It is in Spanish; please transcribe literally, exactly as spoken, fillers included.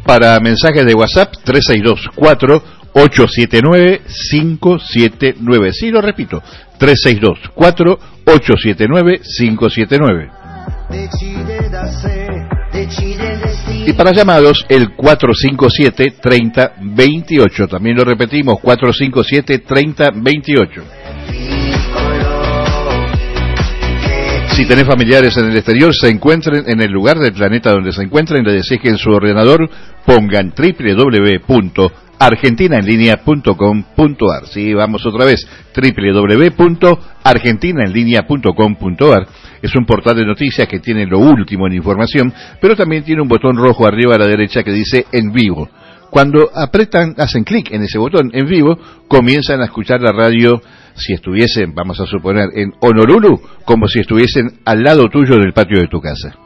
Para mensajes de WhatsApp, tres seis dos cuatro ocho siete nueve cinco siete nueve. Sí, lo repito, tres seis dos cuatro ocho siete nueve cinco siete nueve. Y para llamados, el cuatro cinco siete tres cero dos ocho. También lo repetimos, cuatro cinco siete tres cero dos ocho. Si tenés familiares en el exterior, se encuentren en el lugar del planeta donde se encuentren, le decís que en su ordenador pongan doble u doble u doble u punto argentina en línea punto com punto a r. Sí, vamos otra vez, doble u doble u doble u punto argentina en línea punto com punto a r. Es un portal de noticias que tiene lo último en información, pero también tiene un botón rojo arriba a la derecha que dice en vivo. Cuando apretan, hacen clic en ese botón en vivo, comienzan a escuchar la radio si estuviesen, vamos a suponer, en Honolulu, como si estuviesen al lado tuyo del patio de tu casa.